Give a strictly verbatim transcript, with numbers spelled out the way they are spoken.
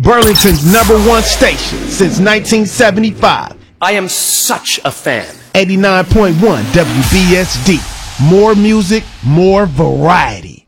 Burlington's number one station since nineteen seventy-five. I am such a fan. eighty-nine point one W B S D. More music, more variety.